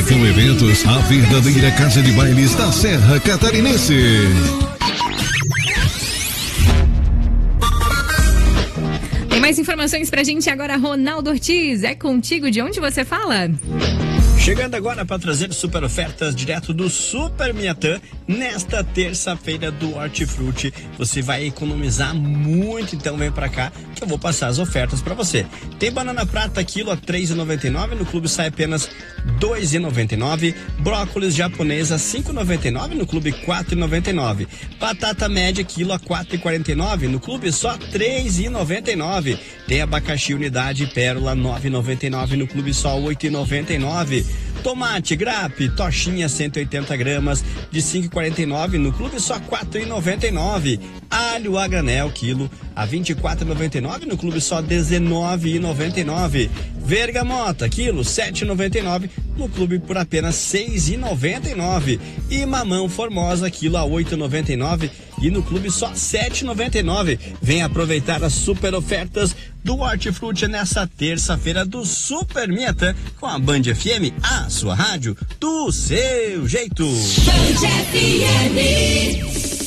Marcão Eventos, a verdadeira casa de bailes da Serra Catarinense. Tem mais informações pra gente agora, Ronaldo Ortiz. É contigo, de onde você fala? Chegando agora para trazer super ofertas direto do Super Miatã. Nesta terça-feira do Hortifruti, você vai economizar muito, então vem para cá que eu vou passar as ofertas para você. Tem banana prata quilo a R$ 3,99, no clube sai apenas R$ 2,99. Brócolis japonesa R$ 5,99, no clube R$ 4,99. Batata média quilo a R$ 4,49, no clube só R$ 3,99. Tem abacaxi unidade pérola R$ 9,99, no clube só R$ 8,99. Tomate grape, tochinha 180 gramas de 5,49, no clube só 4,99. Alho a granel quilo a 24,99, no clube só 19,99. Vergamota quilo 7,99, no clube por apenas 6,99. E mamão formosa quilo a 8,99 e no clube só 7,99. Vem aproveitar as super ofertas do Hortifruti nessa terça-feira do Super Miatã com a Band FM, a sua rádio do seu jeito. Band FM.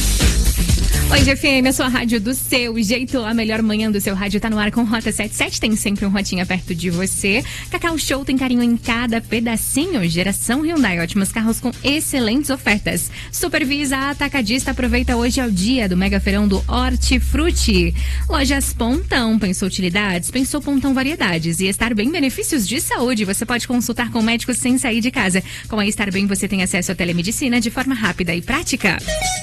Oi, FM, a sua rádio do seu jeito, a melhor manhã do seu rádio tá no ar com Rota 77, tem sempre um Rotinha perto de você. Cacau Show tem carinho em cada pedacinho, geração Hyundai, ótimos carros com excelentes ofertas. Supervisa Atacadista, aproveita hoje ao dia do mega feirão do Hortifruti. Lojas Pontão, pensou utilidades, pensou Pontão variedades e Estar Bem benefícios de saúde, você pode consultar com médicos sem sair de casa. Com a Estar Bem você tem acesso à telemedicina de forma rápida e prática.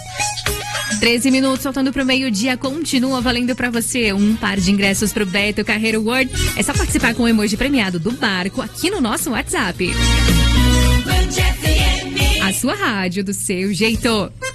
13 minutos, faltando pro meio-dia, continua valendo pra você um par de ingressos pro Beto Carreiro World. É só participar com o emoji premiado do barco aqui no nosso WhatsApp. A sua rádio do seu jeito.